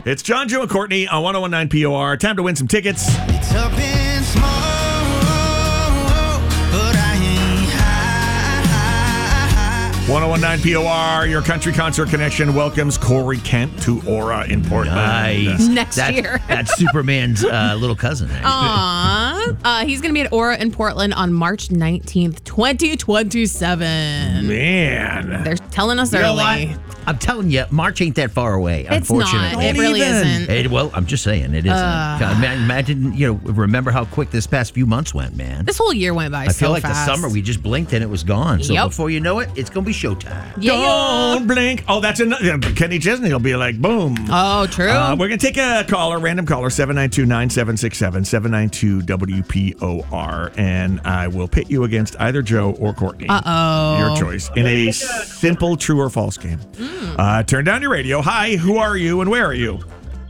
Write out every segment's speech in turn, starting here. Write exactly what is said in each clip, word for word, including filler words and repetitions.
It's John, Joe, and Courtney on one oh one point nine P O R. Time to win some tickets. It's up in smoke, but I ain't high. one oh one point nine P O R, your country concert connection welcomes Corey Kent to Aura in Portland. Nice. Next that's, year. That's Superman's uh, little cousin. Actually. Aww. Uh, he's going to be at Aura in Portland on March nineteenth, twenty twenty-seven. Man. They're telling us You know early. what? I'm telling you, March ain't that far away. It's unfortunately, not. It really even. isn't. It- well, I'm just saying it isn't. Uh. God, man, imagine, you know, remember how quick this past few months went, man. This whole year went by I so feel like fast. the summer we just blinked and it was gone. So Yep. before you know it, it's gonna be showtime. Yeah. Don't blink. Oh, that's another. Kenny Chesney will be like, boom. Oh, true. Uh, we're going to take a caller, random caller, seven nine two, nine seven six seven, seven nine two W P O R, and I will pit you against either Joe or Courtney. Uh-oh. Your choice. In a simple true or false game. Uh, turn down your radio. Hi, who are you and where are you?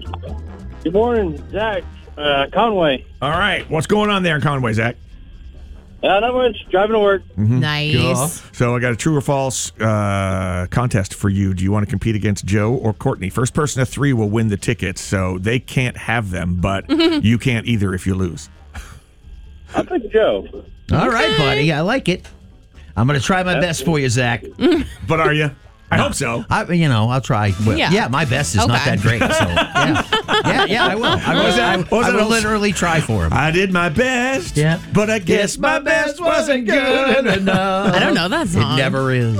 Good morning, Zach. Uh, Conway. All right. What's going on there in Conway, Zach? Uh, not much. Driving to work. Nice. So I got a true or false uh, contest for you. Do you want to compete against Joe or Courtney? First person of three will win the tickets, so they can't have them, but you can't either if you lose. I'll take Joe. All right, buddy. I like it. I'm gonna try my best for you, Zach. But are you? I hope so. I, you know, I'll try. Well, Yeah. yeah. my best is not Okay. that great. So yeah, yeah, yeah. I will. I will. was that- I, what was I that will else? literally try for him. I did my best, Yeah. but I guess my best wasn't good enough. I don't know that It song. never is.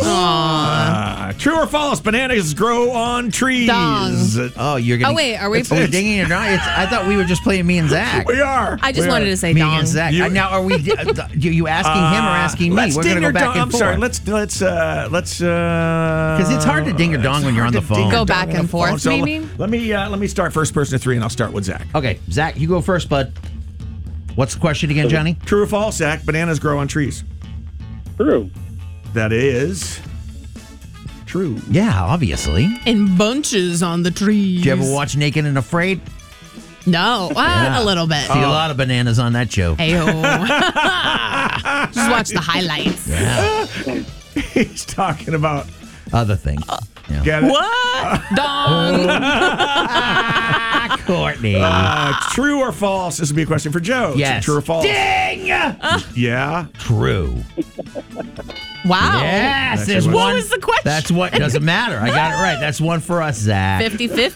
Uh, true or false? Bananas grow on trees. Dong. Oh, you're gonna. Oh, wait, are we- Oh, we're dinging or not? It's, I thought we were just playing me and Zach. We are. I just We wanted are. to say Me dong. and Zach. You- Uh, now, are we? Uh, you, you asking him or asking me? Let's We're ding gonna or go back dong. and I'm forth. sorry. Let's let's uh, let's uh, Because it's hard to ding or dong when you're on the hard to ding phone. or Go dong back on and the phone. forth, So maybe? Let me uh, let me start first person of three, and I'll start with Zach. Okay, Zach, you go first, bud. What's the question again, Johnny? True or false? Zach, bananas grow on trees. True. That is true. Yeah, obviously. In bunches on the trees. Did you ever watch Naked and Afraid? No. Uh, Yeah. A little bit. See a lot of bananas on that show. Ayo. Just watch the highlights. Yeah. He's talking about. Other things. Yeah. Get it? What? Dong. Ah, Courtney. Uh, true or false? This would be a question for Joe. Yes. True or false? Ding! Yeah. True. Wow. Yes, That's there's what- one. What was the question? That's what doesn't matter. I got it right. That's one for us, Zach. fifty-fifty.